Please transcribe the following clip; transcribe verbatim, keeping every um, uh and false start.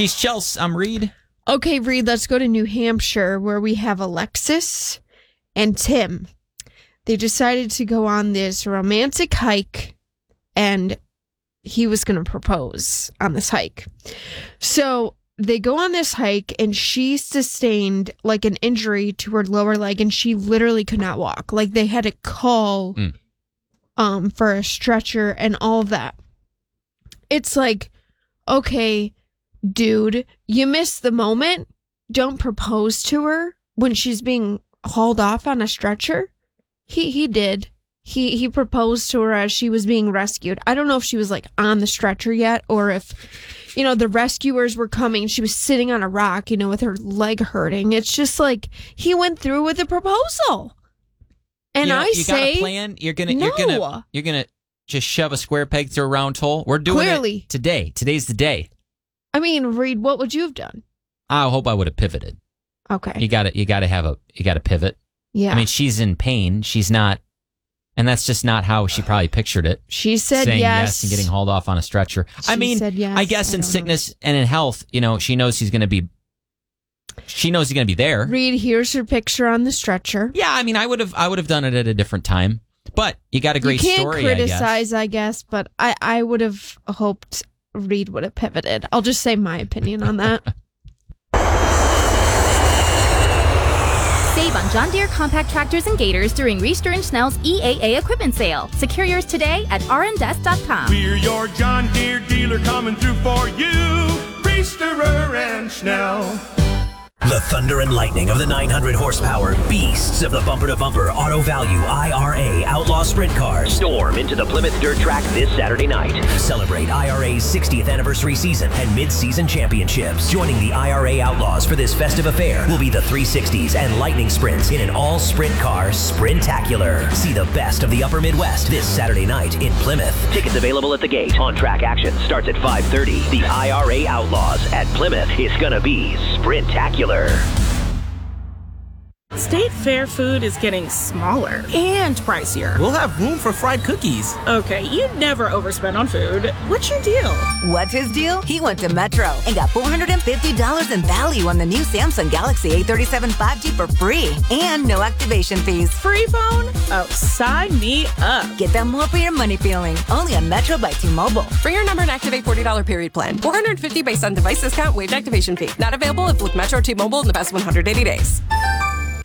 She's Chelsea. I'm Reed. Okay, Reed, let's go to New Hampshire where we have Alexis and Tim. They decided to go on this romantic hike and he was going to propose on this hike. So they go on this hike and she sustained like an injury to her lower leg and she literally could not walk. Like they had to call mm. um, for a stretcher and all of that. It's like, okay, dude, you missed the moment. Don't propose to her when she's being hauled off on a stretcher. He he did. He he proposed to her as she was being rescued. I don't know if she was like on the stretcher yet or if, you know, the rescuers were coming. She was sitting on a rock, you know, with her leg hurting. It's just like he went through with the proposal. And you know, I you say, got a plan. You're gonna no. you're gonna you're gonna just shove a square peg through a round hole. We're doing Clearly. it today. Today's the day. I mean, Reed, what would you have done? I hope I would have pivoted. Okay. You got to you got to have a you got to pivot. Yeah. I mean, she's in pain. She's not, and that's just not how she probably pictured it. She said saying yes. yes and getting hauled off on a stretcher. She I mean, said yes. I guess I in don't sickness know. and in health, you know, she knows he's going to be. She knows he's going to be there. Reed, here's her picture on the stretcher. Yeah, I mean, I would have I would have done it at a different time, but you got a great you can't story. criticize, I guess. I guess, but I I would have hoped Reed would have pivoted. I'll just say my opinion on that. Save on John Deere compact tractors and gators during Reister and Schnell's E A A equipment sale. Secure yours today at r n desk dot com. We're your John Deere dealer coming through for you. Reisterer and Schnell. The thunder and lightning of the nine hundred horsepower beasts of the bumper-to-bumper Auto Value I R A Outlaw Sprint Cars storm into the Plymouth Dirt Track this Saturday night. Celebrate I R A's sixtieth anniversary season and mid-season championships. Joining the I R A Outlaws for this festive affair will be the three sixties and Lightning Sprints in an all-sprint car Sprintacular. See the best of the Upper Midwest this Saturday night in Plymouth. Tickets available at the gate. On-track action starts at five thirty. The I R A Outlaws at Plymouth is gonna be Sprintacular. State Fair food is getting smaller and pricier. We'll have room for fried cookies. Okay, you never overspend on food. What's your deal? What's his deal? He went to Metro and got four hundred fifty dollars in value on the new Samsung Galaxy A thirty-seven five G for free and no activation fees. Free phone? Oh, sign me up. Get that more for your money feeling. Only on Metro by T-Mobile. Bring your number and activate forty dollars period plan. four hundred fifty dollars based on device discount, waived activation fee. Not available if with Metro or T-Mobile in the past one hundred eighty days.